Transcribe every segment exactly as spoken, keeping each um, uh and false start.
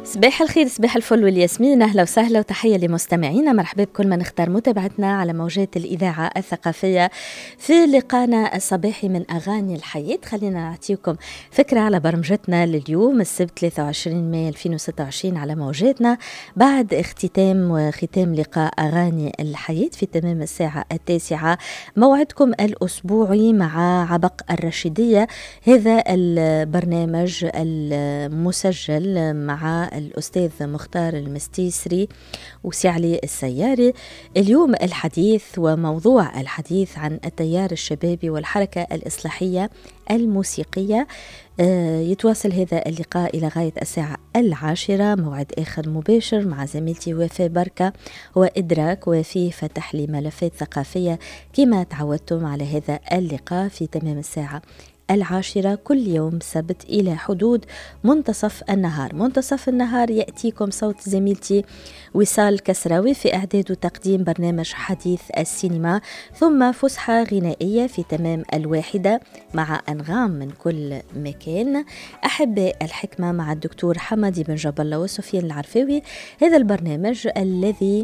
صباح الخير، صباح الفل والياسمين، أهلا وسهلا وتحية لمستمعينا. مرحبا بكل من اختار متابعتنا على موجات الإذاعة الثقافية في لقانا الصباحي من أغاني الحياة. خلينا نعطيكم فكرة على برمجتنا لليوم السبت ثلاثة وعشرين مايو ألفين وستة وعشرين على موجاتنا بعد اختتام وختام لقاء أغاني الحياة في تمام الساعة التاسعة. موعدكم الأسبوعي مع عبق الرشيدية، هذا البرنامج المسجل مع الأستاذ مختار المستيسري وسي علي السياري. اليوم الحديث وموضوع الحديث عن التيار الشبابي والحركة الإصلاحية الموسيقية. يتواصل هذا اللقاء إلى غاية الساعة العاشرة، موعد آخر مباشر مع زميلتي وفاء بركة وإدراك، وفيه فتح لي ملفات ثقافية كما تعودتم على هذا اللقاء في تمام الساعة العاشرة كل يوم سبت إلى حدود منتصف النهار. منتصف النهار يأتيكم صوت زميلتي وصال كسراوي في إعداد وتقديم برنامج حديث السينما، ثم فسحة غنائية في تمام الواحدة مع أنغام من كل مكان. أحباء الحكمة مع الدكتور حمدي بن جاب الله وسفيان العرفاوي، هذا البرنامج الذي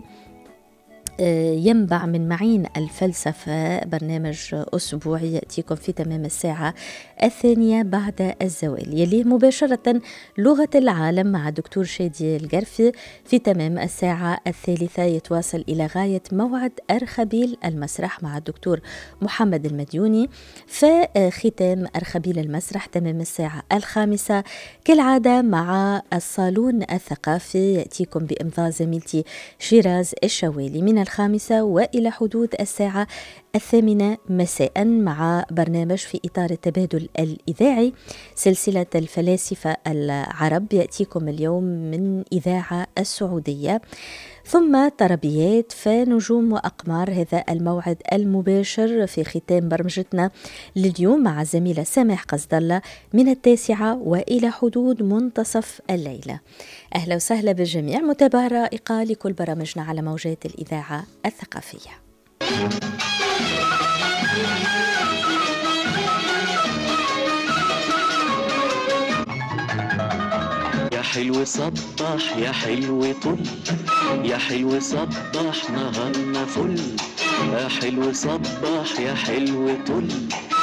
ينبع من معين الفلسفة، برنامج أسبوعي يأتيكم في تمام الساعة الثانية بعد الزوال. يليه مباشرة لغة العالم مع دكتور شادي القرفي في تمام الساعة الثالثة. يتواصل إلى غاية موعد أرخبيل المسرح مع الدكتور محمد المديوني. فختام أرخبيل المسرح تمام الساعة الخامسة كالعادة مع الصالون الثقافي، يأتيكم بإمضاء زميلتي شيراز الشوالي من الخامسة وإلى حدود الساعة الثامنة مساء مع برنامج في إطار التبادل الإذاعي سلسلة الفلاسفة العرب، يأتيكم اليوم من إذاعة السعودية. ثم تربيات فنجوم وأقمار، هذا الموعد المباشر في ختام برمجتنا لليوم مع زميلة سامح قصد الله من التاسعة وإلى حدود منتصف الليلة. أهلا وسهلا بالجميع، متابعة رائقة لكل برامجنا على موجات الإذاعة الثقافية. يا حلو صبح يا حلو طل، يا حلو صبح نهارنا فل، يا حلو صبح يا حلو طل.